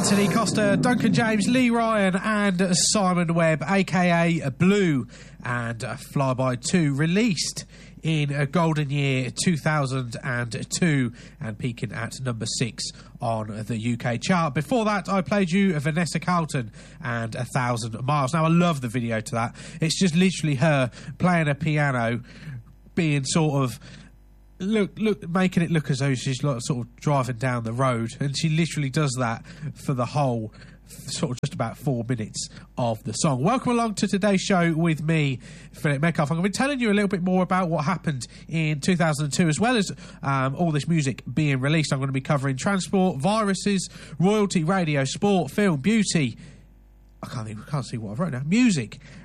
Anthony Costa, Duncan James, Lee Ryan and Simon Webb, aka Blue, and Flyby 2, released in a golden year 2002 and peaking at number 6 on the UK chart. Before that, I played you Vanessa Carlton and 1,000 Miles. Now, I love the video to that. It's just literally her playing a piano, being sort of making it look as though she's like sort of driving down the road, and she literally does that for the whole sort of just about 4 minutes of the song. Welcome along to today's show with me, Philip Metcalf. I'm going to be telling you a little bit more about what happened in 2002, as well as all this music being released. I'm going to be covering transport, viruses, royalty, radio, sport, film, beauty. I can't see what I've wrote now. Music,